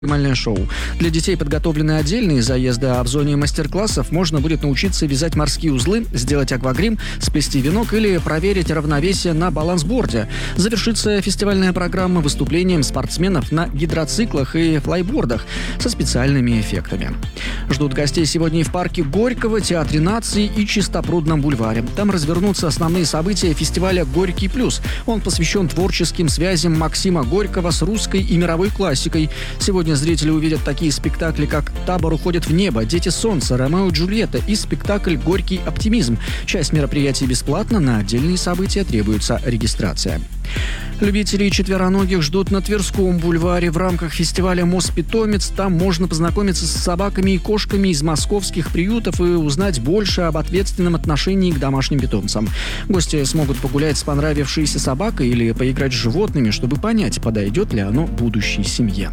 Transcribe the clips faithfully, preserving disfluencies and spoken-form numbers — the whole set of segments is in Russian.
Экстремальное шоу. Для детей подготовлены отдельные заезды, а в зоне мастер-классов можно будет научиться вязать морские узлы, сделать аквагрим, сплести венок или проверить равновесие на балансборде. Завершится фестивальная программа выступлением спортсменов на гидроциклах и флайбордах со специальными эффектами. Ждут гостей сегодня и в парке Горького, Театре нации и Чистопрудном бульваре. Там развернутся основные события фестиваля «Горький плюс». Он посвящен творческим связям Максима Горького с русской и мировой классикой. Сегодня зрители увидят такие спектакли, как «Табор уходит в небо», «Дети солнца», «Ромео и Джульетта» и спектакль «Горький оптимизм». Часть мероприятий бесплатна, на отдельные события требуется регистрация. Любителей четвероногих ждут на Тверском бульваре в рамках фестиваля «Мост-питомец». Там можно познакомиться с собаками и кошками из московских приютов и узнать больше об ответственном отношении к домашним питомцам. Гости смогут погулять с понравившейся собакой или поиграть с животными, чтобы понять, подойдет ли оно будущей семье.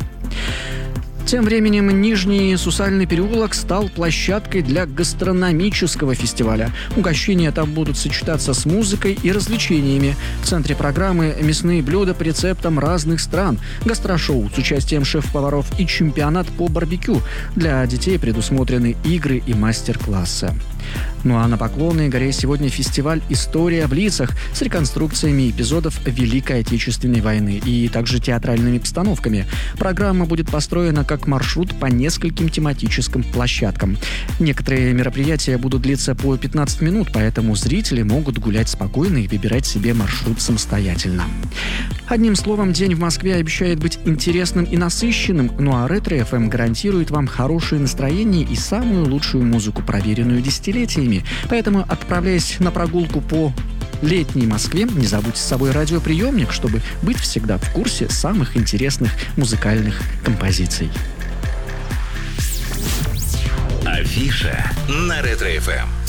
Тем временем Нижний Сусальный переулок стал площадкой для гастрономического фестиваля. Угощения там будут сочетаться с музыкой и развлечениями. В центре программы мясные блюда по рецептам разных стран, гастрошоу с участием шеф-поваров и чемпионат по барбекю. Для детей предусмотрены игры и мастер-классы. Ну а на Поклонной горе сегодня фестиваль «История в лицах» с реконструкциями эпизодов Великой Отечественной войны и также театральными постановками. Программа будет построена как маршрут по нескольким тематическим площадкам. Некоторые мероприятия будут длиться по пятнадцать минут, поэтому зрители могут гулять спокойно и выбирать себе маршрут самостоятельно. Одним словом, день в Москве обещает быть интересным и насыщенным, ну а Ретро-эф эм гарантирует вам хорошее настроение и самую лучшую музыку, проверенную десятилетиями. Поэтому, отправляясь на прогулку по летней Москве, не забудьте с собой радиоприемник, чтобы быть всегда в курсе самых интересных музыкальных композиций. Афиша на Ретро-эф эм.